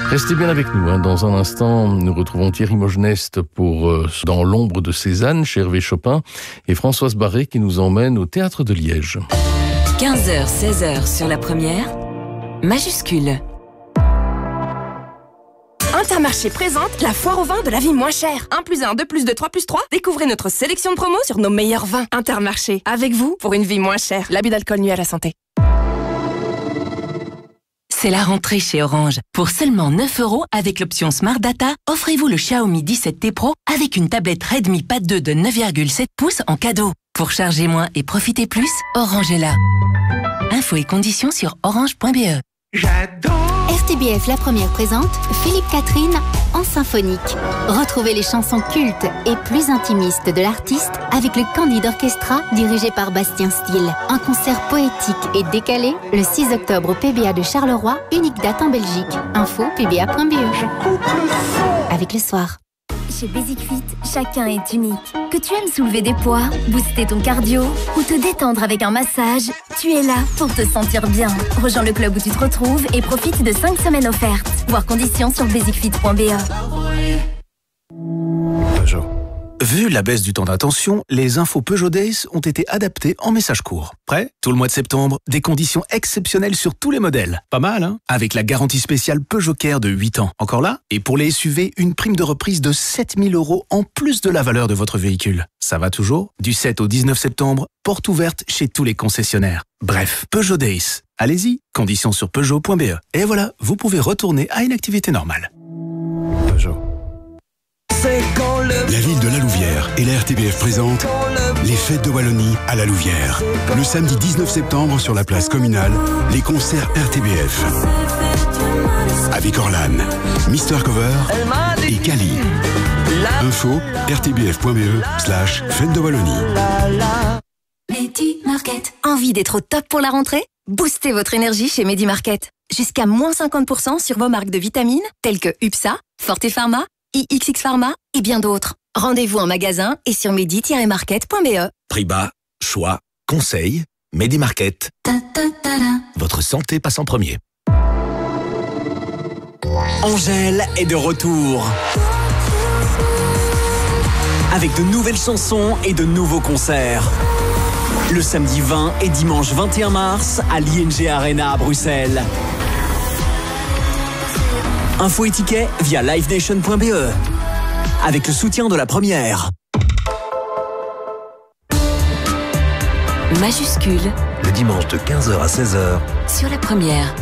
Restez bien avec nous. Dans un instant, nous retrouvons Thierry Mogenest pour Dans l'ombre de Cézanne, chez Hervé Chopin, et Françoise Barré qui nous emmène au Théâtre de Liège. 15h, 16h sur la première, majuscule. Intermarché présente la foire au vin de la vie moins chère. 1 + 1, 2 + 2, 3 + 3. Découvrez notre sélection de promos sur nos meilleurs vins. Intermarché, avec vous pour une vie moins chère. L'abus d'alcool nuit à la santé. C'est la rentrée chez Orange. Pour seulement 9 € avec l'option Smart Data, offrez-vous le Xiaomi 17T Pro avec une tablette Redmi Pad 2 de 9,7 pouces en cadeau. Pour charger moins et profiter plus, Orange est là. Infos et conditions sur orange.be. J'adore. RTBF La Première présente Philippe Catherine en symphonique. Retrouvez les chansons cultes et plus intimistes de l'artiste avec le Candide Orchestra dirigé par Bastien Steele. Un concert poétique et décalé le 6 octobre au PBA de Charleroi, unique date en Belgique. Info pba.be. Avec le soir. Chez Basic Fit, chacun est unique. Que tu aimes soulever des poids, booster ton cardio ou te détendre avec un massage, tu es là pour te sentir bien. Rejoins le club où tu te retrouves et profite de 5 semaines offertes. Voir conditions sur basicfit.be. Peugeot. Vu la baisse du temps d'attention, les infos Peugeot Days ont été adaptées en message court. Prêt? Tout le mois de septembre, des conditions exceptionnelles sur tous les modèles. Pas mal, hein? Avec la garantie spéciale Peugeot Care de 8 ans. Encore là? Et pour les SUV, une prime de reprise de 7 000 € en plus de la valeur de votre véhicule. Ça va toujours? Du 7 au 19 septembre, porte ouverte chez tous les concessionnaires. Bref, Peugeot Days. Allez-y, conditions sur Peugeot.be. Et voilà, vous pouvez retourner à une activité normale. Peugeot. La ville de La Louvière et la RTBF présente les Fêtes de Wallonie à La Louvière. Le samedi 19 septembre sur la place communale, les concerts RTBF. Avec Orlan, Mister Cover et Kali. Info rtbf.be/Fêtes de Wallonie. Medi Market. Envie d'être au top pour la rentrée? Boostez votre énergie chez Medi Market. Jusqu'à moins 50% sur vos marques de vitamines telles que UPSA, Forte Pharma, IXX Pharma et bien d'autres. Rendez-vous en magasin et sur medi-market.be. Prix bas, choix, conseil, Medi Market. Votre santé passe en premier. Angèle est de retour. Avec de nouvelles chansons et de nouveaux concerts. Le samedi 20 et dimanche 21 mars à l'ING Arena à Bruxelles. Info et tickets via livenation.be. Avec le soutien de la première. Majuscule. Le dimanche de 15h à 16h. Sur la première.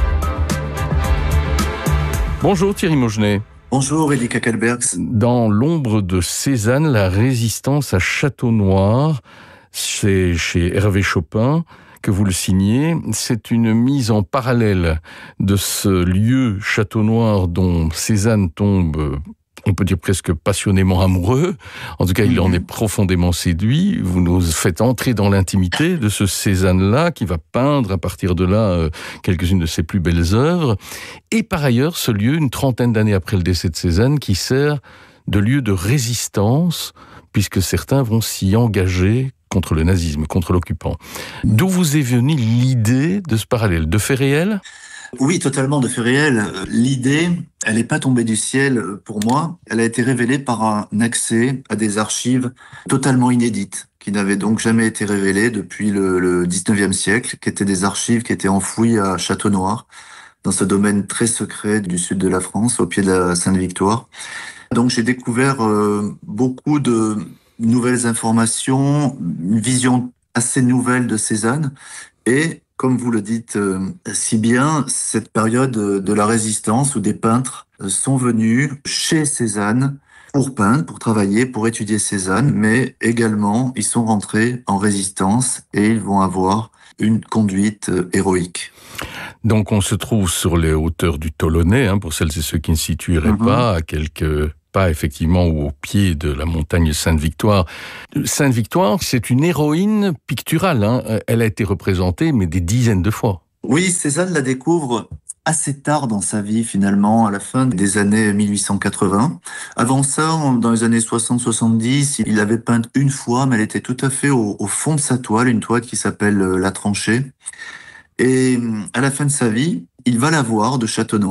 Bonjour Thierry Mogenest. Bonjour Eddie Kakelbergs. Dans l'ombre de Cézanne, la résistance à Château-Noir, c'est chez Hervé Chopin que vous le signez. C'est une mise en parallèle de ce lieu Château-Noir dont Cézanne tombe, on peut dire presque passionnément amoureux. En tout cas, il en est profondément séduit. Vous nous faites entrer dans l'intimité de ce Cézanne-là qui va peindre à partir de là quelques-unes de ses plus belles œuvres. Et par ailleurs, ce lieu, une trentaine d'années après le décès de Cézanne, qui sert de lieu de résistance puisque certains vont s'y engager contre le nazisme, contre l'occupant. D'où vous est venue l'idée de ce parallèle? De faits réels? Oui, totalement de faits réels. L'idée, elle n'est pas tombée du ciel pour moi. Elle a été révélée par un accès à des archives totalement inédites, qui n'avaient donc jamais été révélées depuis le 19e siècle, qui étaient des archives qui étaient enfouies à Château-Noir, dans ce domaine très secret du sud de la France, au pied de la Sainte-Victoire. Donc j'ai découvert beaucoup de nouvelles informations, une vision assez nouvelle de Cézanne et, comme vous le dites si bien, cette période de la résistance où des peintres sont venus chez Cézanne pour peindre, pour travailler, pour étudier Cézanne, mais également ils sont rentrés en résistance et ils vont avoir une conduite héroïque. Donc on se trouve sur les hauteurs du Tolonnais, pour celles et ceux qui ne situeraient pas, à quelques pas effectivement au pied de la montagne Sainte-Victoire. Sainte-Victoire, c'est une héroïne picturale, elle a été représentée mais des dizaines de fois. Oui, Cézanne la découvre assez tard dans sa vie finalement, à la fin des années 1880. Avant ça, dans les années 60-70, il avait peint une fois, mais elle était tout à fait au fond de sa toile, une toile qui s'appelle La Tranchée. Et à la fin de sa vie, il va la voir de Château-Noir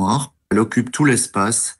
Elle occupe tout l'espace.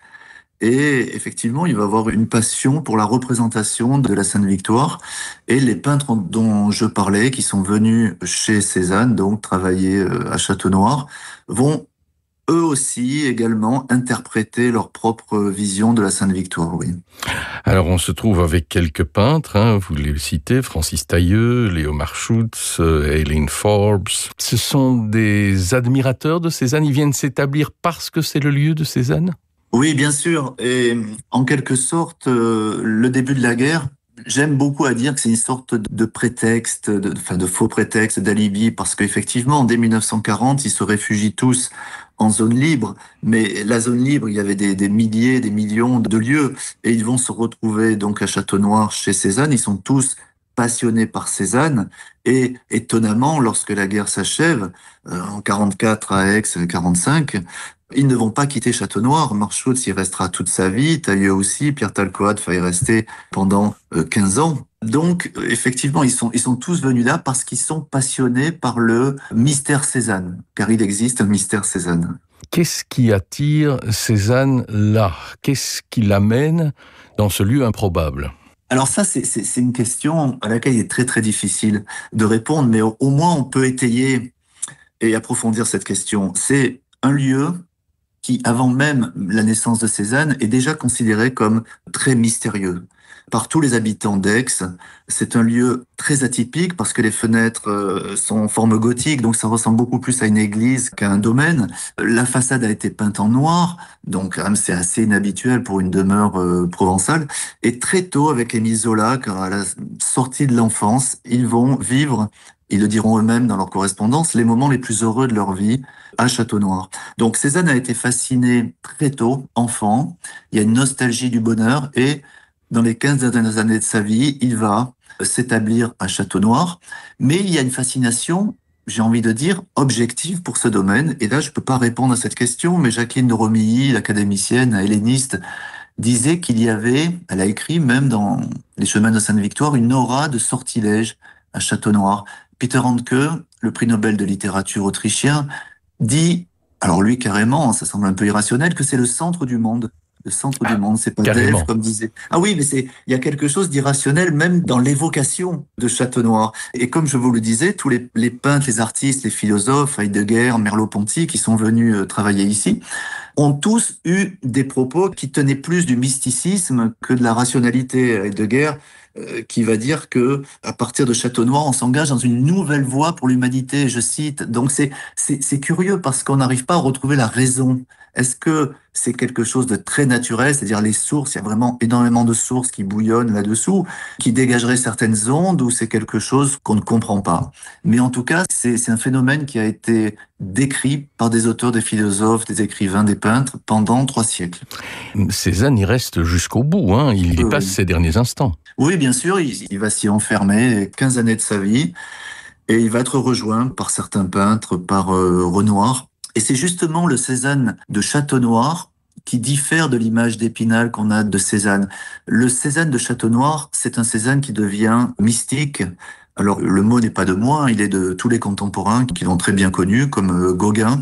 Et effectivement, il va avoir une passion pour la représentation de la Sainte-Victoire. Et les peintres dont je parlais, qui sont venus chez Cézanne, donc travailler à Château-Noir, vont eux aussi également interpréter leur propre vision de la Sainte-Victoire, oui. Alors on se trouve avec quelques peintres, vous les citez, Francis Tailleux, Léo Marschutz, Eileen Forbes. Ce sont des admirateurs de Cézanne, ils viennent s'établir parce que c'est le lieu de Cézanne ? Oui, bien sûr. Et en quelque sorte, le début de la guerre, j'aime beaucoup à dire que c'est une sorte de prétexte, de faux prétexte, d'alibi, parce qu'effectivement, dès 1940, ils se réfugient tous en zone libre. Mais la zone libre, il y avait des milliers, des millions de lieux, et ils vont se retrouver donc à Château-Noir, chez Cézanne. Ils sont tous passionnés par Cézanne, et étonnamment, lorsque la guerre s'achève, en 44 à Aix, 45, ils ne vont pas quitter Château-Noir. Marschutz y restera toute sa vie, Tailleux aussi, Pierre Talcoat va y rester pendant 15 ans. Donc, effectivement, ils sont tous venus là parce qu'ils sont passionnés par le mystère Cézanne, car il existe un mystère Cézanne. Qu'est-ce qui attire Cézanne là ? Qu'est-ce qui l'amène dans ce lieu improbable ? Alors ça, c'est une question à laquelle il est très très difficile de répondre, mais au moins on peut étayer et approfondir cette question. C'est un lieu qui, avant même la naissance de Cézanne, est déjà considéré comme très mystérieux. Par tous les habitants d'Aix, c'est un lieu très atypique parce que les fenêtres sont en forme gothique, donc ça ressemble beaucoup plus à une église qu'à un domaine. La façade a été peinte en noir, donc quand même c'est assez inhabituel pour une demeure provençale. Et très tôt, avec Émile Zola, à la sortie de l'enfance, ils vont vivre, ils le diront eux-mêmes dans leur correspondance, les moments les plus heureux de leur vie à Château-Noir. Donc Cézanne a été fasciné très tôt, enfant. Il y a une nostalgie du bonheur et dans les 15 dernières années de sa vie, il va s'établir à Château-Noir. Mais il y a une fascination, j'ai envie de dire, objective pour ce domaine. Et là, je peux pas répondre à cette question, mais Jacqueline de Romilly, l'académicienne, helléniste, disait qu'il y avait, elle a écrit même dans Les Chemins de Sainte-Victoire, une aura de sortilège à Château-Noir. Peter Handke, le prix Nobel de littérature autrichien, dit, alors lui carrément, ça semble un peu irrationnel, que c'est le centre du monde. Le centre du monde, c'est pas Delphes, comme disait. Ah oui, mais il y a quelque chose d'irrationnel même dans l'évocation de Château-Noir. Et comme je vous le disais, tous les peintres, les artistes, les philosophes, Heidegger, Merleau-Ponty, qui sont venus travailler ici, ont tous eu des propos qui tenaient plus du mysticisme que de la rationalité. Heidegger, qui va dire que à partir de Château-Noir, on s'engage dans une nouvelle voie pour l'humanité, je cite. Donc c'est curieux parce qu'on n'arrive pas à retrouver la raison. Est-ce que c'est quelque chose de très naturel, c'est-à-dire les sources, il y a vraiment énormément de sources qui bouillonnent là-dessous, qui dégageraient certaines ondes, ou c'est quelque chose qu'on ne comprend pas? Mais en tout cas, c'est un phénomène qui a été décrit par des auteurs, des philosophes, des écrivains, des peintres pendant 3 siècles. Cézanne y reste jusqu'au bout, il y passe ses derniers instants. Oui, bien sûr, il va s'y enfermer 15 années de sa vie, et il va être rejoint par certains peintres, par Renoir. Et c'est justement le Cézanne de Château-Noir qui diffère de l'image d'Épinal qu'on a de Cézanne. Le Cézanne de Château-Noir, c'est un Cézanne qui devient mystique. Alors, le mot n'est pas de moi, il est de tous les contemporains qui l'ont très bien connu, comme Gauguin.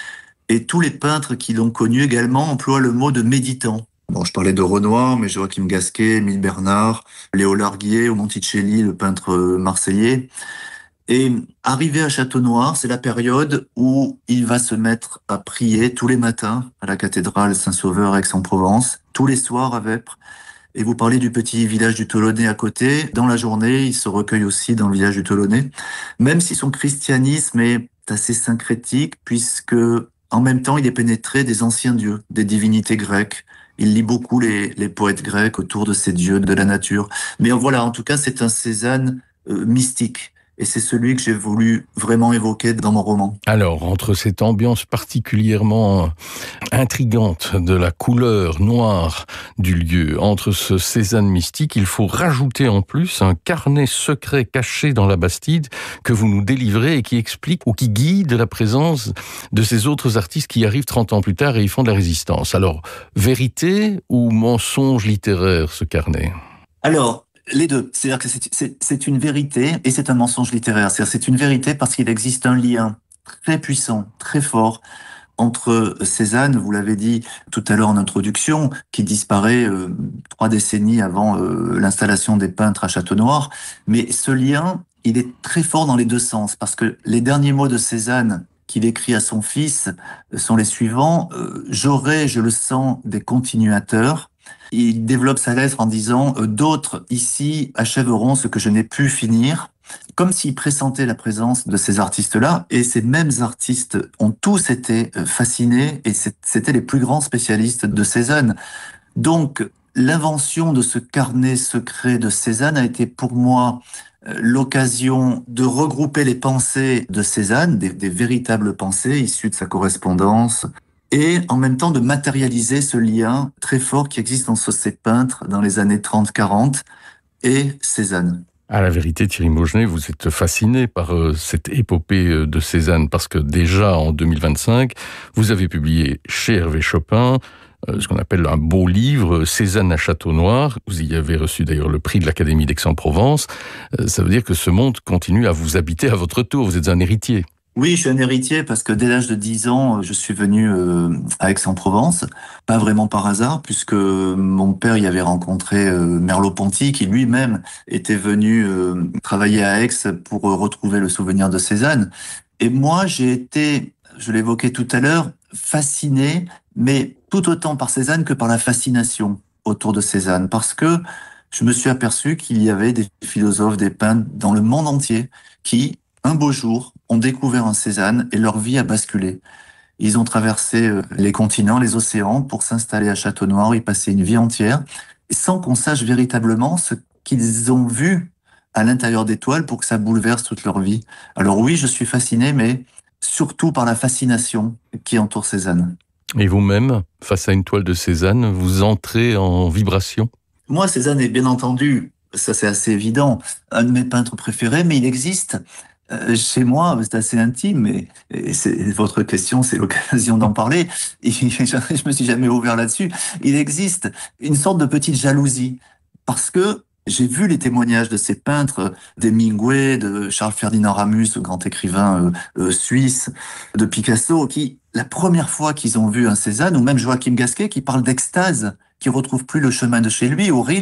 Et tous les peintres qui l'ont connu également emploient le mot de méditant. Bon, je parlais de Renoir, mais Joachim Gasquet, Émile Bernard, Léo Larguier ou Monticelli, le peintre marseillais. Et arrivé à Château-Noir, c'est la période où il va se mettre à prier tous les matins à la cathédrale Saint-Sauveur Aix-en-Provence, tous les soirs à Vêpres. Et vous parlez du petit village du Tolonnais à côté. Dans la journée, il se recueille aussi dans le village du Tolonnais. Même si son christianisme est assez syncrétique, puisque en même temps, il est pénétré des anciens dieux, des divinités grecques. Il lit beaucoup les poètes grecs autour de ces dieux de la nature. Mais voilà, en tout cas, c'est un Cézanne mystique. Et c'est celui que j'ai voulu vraiment évoquer dans mon roman. Alors, entre cette ambiance particulièrement intrigante de la couleur noire du lieu, entre ce Cézanne mystique, il faut rajouter en plus un carnet secret caché dans la Bastide que vous nous délivrez et qui explique ou qui guide la présence de ces autres artistes qui arrivent 30 ans plus tard et y font de la résistance. Alors, vérité ou mensonge littéraire, ce carnet ? Alors, les deux. C'est-à-dire que c'est une vérité et c'est un mensonge littéraire. C'est-à-dire c'est une vérité parce qu'il existe un lien très puissant, très fort entre Cézanne, vous l'avez dit tout à l'heure en introduction, qui disparaît 3 décennies avant l'installation des peintres à Château-Noir. Mais ce lien, il est très fort dans les deux sens, parce que les derniers mots de Cézanne qu'il écrit à son fils sont les suivants. J'aurai, je le sens, des continuateurs. Il développe sa lettre en disant d'autres ici achèveront ce que je n'ai pu finir, comme s'il pressentait la présence de ces artistes-là. Et ces mêmes artistes ont tous été fascinés, et c'était les plus grands spécialistes de Cézanne. Donc, l'invention de ce carnet secret de Cézanne a été pour moi l'occasion de regrouper les pensées de Cézanne, des véritables pensées issues de sa correspondance, et en même temps de matérialiser ce lien très fort qui existe entre ces peintres dans les années 30-40 et Cézanne. À la vérité, Thierry Maugenet, vous êtes fasciné par cette épopée de Cézanne, parce que déjà en 2025, vous avez publié chez Hervé Chopin ce qu'on appelle un beau livre, Cézanne à Château-Noir. Vous y avez reçu d'ailleurs le prix de l'Académie d'Aix-en-Provence. Ça veut dire que ce monde continue à vous habiter à votre tour. Vous êtes un héritier. Oui, je suis un héritier parce que dès l'âge de 10 ans, je suis venu à Aix-en-Provence, pas vraiment par hasard, puisque mon père y avait rencontré Merleau-Ponty, qui lui-même était venu travailler à Aix pour retrouver le souvenir de Cézanne. Et moi, j'ai été, je l'évoquais tout à l'heure, fasciné, mais tout autant par Cézanne que par la fascination autour de Cézanne, parce que je me suis aperçu qu'il y avait des philosophes, des peintres dans le monde entier qui, un beau jour, ont découvert un Cézanne et leur vie a basculé. Ils ont traversé les continents, les océans pour s'installer à Château-Noir, y passer une vie entière, sans qu'on sache véritablement ce qu'ils ont vu à l'intérieur des toiles pour que ça bouleverse toute leur vie. Alors oui, je suis fasciné, mais surtout par la fascination qui entoure Cézanne. Et vous-même, face à une toile de Cézanne, vous entrez en vibration ? Moi, Cézanne est bien entendu, ça c'est assez évident, un de mes peintres préférés, mais il existe chez moi, c'est assez intime, et votre question, c'est l'occasion d'en parler. Et je me suis jamais ouvert là-dessus. Il existe une sorte de petite jalousie, parce que j'ai vu les témoignages de ces peintres, d'Hemingway, de Charles-Ferdinand Ramus, le grand écrivain suisse, de Picasso, qui, la première fois qu'ils ont vu un Cézanne, ou même Joachim Gasquet, qui parle d'extase, qui retrouve plus le chemin de chez lui, ou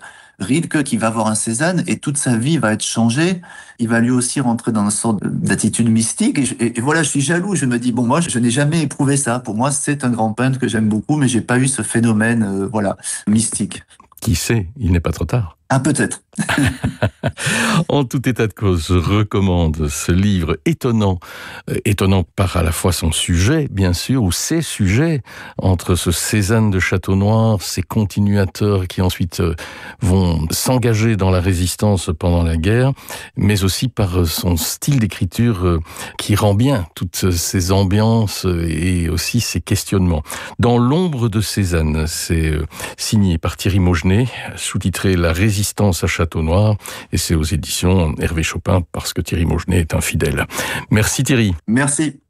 Rilke qui va voir un Cézanne et toute sa vie va être changée. Il va lui aussi rentrer dans une sorte d'attitude mystique. Et voilà, je suis jaloux. Je me dis, bon, moi, je n'ai jamais éprouvé ça. Pour moi, c'est un grand peintre que j'aime beaucoup, mais j'ai pas eu ce phénomène, mystique. Qui sait, il n'est pas trop tard. Ah, peut-être. En tout état de cause, je recommande ce livre étonnant par à la fois son sujet, bien sûr, ou ses sujets, entre ce Cézanne de Château-Noir, ses continuateurs qui ensuite vont s'engager dans la résistance pendant la guerre, mais aussi par son style d'écriture qui rend bien toutes ces ambiances et aussi ces questionnements. Dans l'ombre de Cézanne, c'est signé par Thierry Maugenet, sous-titré La résistance à Château-Noir, et c'est aux éditions Hervé Chopin parce que Thierry Maugenet est un fidèle. Merci Thierry. Merci.